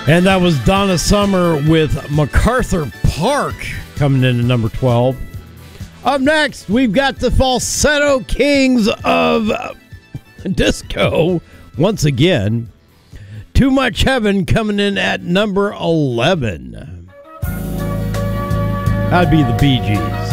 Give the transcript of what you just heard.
And that was Donna Summer with MacArthur Park coming in at number 12. Up next, we've got the Falsetto Kings of Disco once again. Too Much Heaven coming in at number 11. That'd be the Bee Gees.